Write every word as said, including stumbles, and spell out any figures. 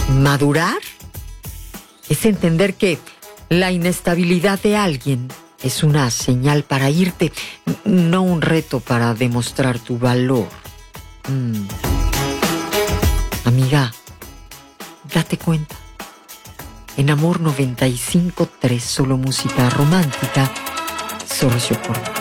Madurar es entender que la inestabilidad de alguien es una señal para irte, no un reto para demostrar tu valor. Mm. Amiga, date cuenta. En Amor noventa y cinco punto tres, solo música romántica, Sorcio Porno.